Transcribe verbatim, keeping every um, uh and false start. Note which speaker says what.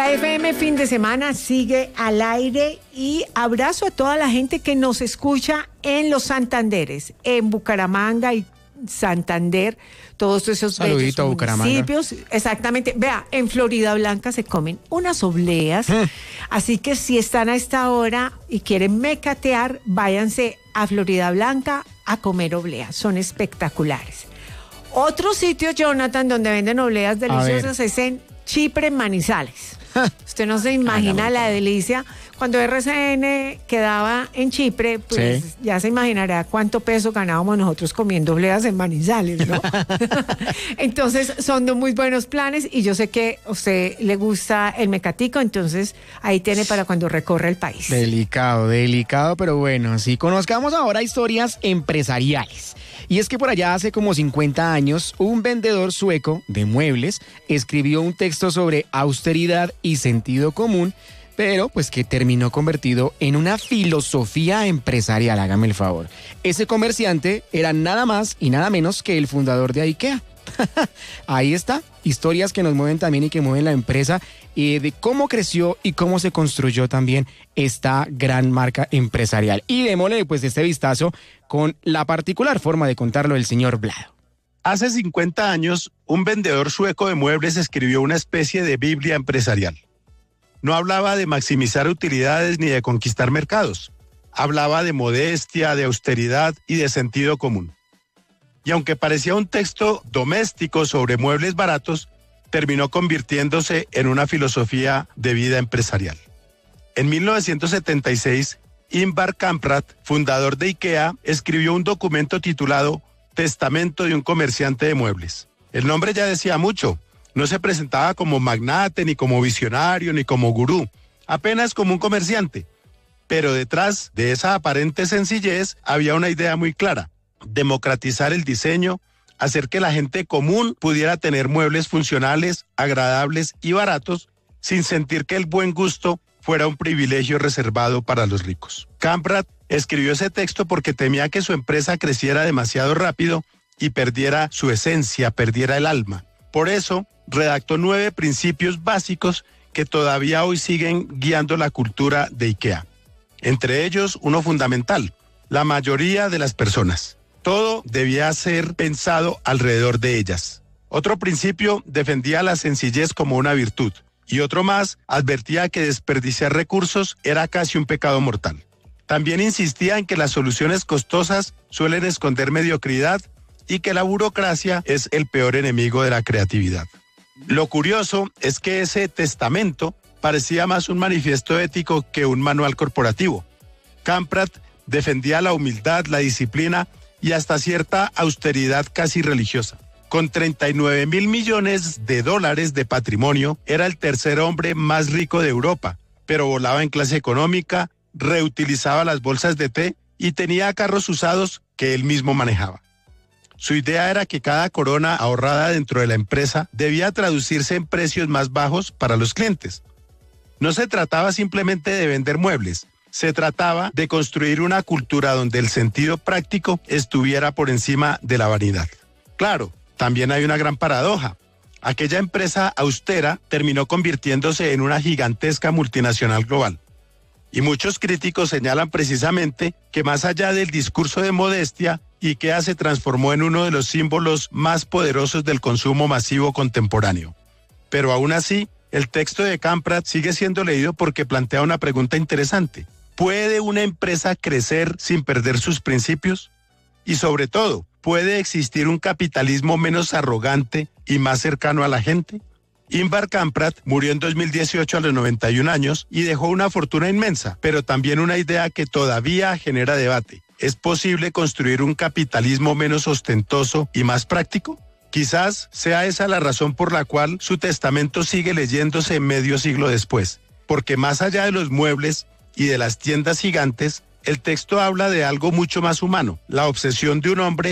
Speaker 1: Exa F M fin de semana sigue al aire y abrazo a toda la gente que nos escucha en los Santanderes, en Bucaramanga y Santander, todos esos
Speaker 2: Saludito
Speaker 1: bellos municipios. Exactamente. Vea, en Florida Blanca se comen unas obleas, mm. así que si están a esta hora y quieren mecatear, váyanse a Florida Blanca a comer obleas, son espectaculares. Otro sitio, Jonathan, donde venden obleas deliciosas es en Chipre, Manizales. Usted no se imagina la delicia. Cuando R C N quedaba en Chipre, pues sí, ya se imaginará cuánto peso ganábamos nosotros comiendo obleas en Manizales, ¿no? Entonces, son de muy buenos planes y yo sé que a usted le gusta el mecatico, entonces ahí tiene para cuando recorre el país.
Speaker 2: Delicado, delicado, pero bueno, sí, conozcamos ahora historias empresariales. Y es que por allá hace como cincuenta años, un vendedor sueco de muebles escribió un texto sobre austeridad y sentido común, pero pues que terminó convertido en una filosofía empresarial, hágame el favor. Ese comerciante era nada más y nada menos que el fundador de IKEA. Ahí está, historias que nos mueven también y que mueven la empresa, y de cómo creció y cómo se construyó también esta gran marca empresarial. Y démosle pues este vistazo con la particular forma de contarlo del señor Vlado.
Speaker 3: Hace cincuenta años, un vendedor sueco de muebles escribió una especie de Biblia empresarial. No hablaba de maximizar utilidades ni de conquistar mercados. Hablaba de modestia, de austeridad y de sentido común. Y aunque parecía un texto doméstico sobre muebles baratos, terminó convirtiéndose en una filosofía de vida empresarial. En mil novecientos setenta y seis, Ingvar Kamprad, fundador de IKEA, escribió un documento titulado Testamento de un comerciante de muebles. El nombre ya decía mucho. No se presentaba como magnate, ni como visionario, ni como gurú, apenas como un comerciante. Pero detrás de esa aparente sencillez había una idea muy clara: democratizar el diseño, hacer que la gente común pudiera tener muebles funcionales, agradables y baratos, sin sentir que el buen gusto fuera un privilegio reservado para los ricos. Kamprad escribió ese texto porque temía que su empresa creciera demasiado rápido y perdiera su esencia, perdiera el alma. Por eso, redactó nueve principios básicos que todavía hoy siguen guiando la cultura de IKEA. Entre ellos, uno fundamental: la mayoría de las personas. Todo debía ser pensado alrededor de ellas. Otro principio defendía la sencillez como una virtud. Y otro más advertía que desperdiciar recursos era casi un pecado mortal. También insistía en que las soluciones costosas suelen esconder mediocridad y que la burocracia es el peor enemigo de la creatividad. Lo curioso es que ese testamento parecía más un manifiesto ético que un manual corporativo. Kamprad defendía la humildad, la disciplina y hasta cierta austeridad casi religiosa. Con treinta y nueve mil millones de dólares de patrimonio, era el tercer hombre más rico de Europa, pero volaba en clase económica, reutilizaba las bolsas de té y tenía carros usados que él mismo manejaba. Su idea era que cada corona ahorrada dentro de la empresa debía traducirse en precios más bajos para los clientes. No se trataba simplemente de vender muebles, se trataba de construir una cultura donde el sentido práctico estuviera por encima de la vanidad. Claro, también hay una gran paradoja. Aquella empresa austera terminó convirtiéndose en una gigantesca multinacional global. Y muchos críticos señalan precisamente que más allá del discurso de modestia, IKEA se transformó en uno de los símbolos más poderosos del consumo masivo contemporáneo. Pero aún así, el texto de Kamprad sigue siendo leído porque plantea una pregunta interesante. ¿Puede una empresa crecer sin perder sus principios? Y sobre todo, ¿puede existir un capitalismo menos arrogante y más cercano a la gente? Ingvar Kamprad murió en dos mil dieciocho a los noventa y un años y dejó una fortuna inmensa, pero también una idea que todavía genera debate. ¿Es posible construir un capitalismo menos ostentoso y más práctico? Quizás sea esa la razón por la cual su testamento sigue leyéndose medio siglo después, porque más allá de los muebles y de las tiendas gigantes, el texto habla de algo mucho más humano, la obsesión de un hombre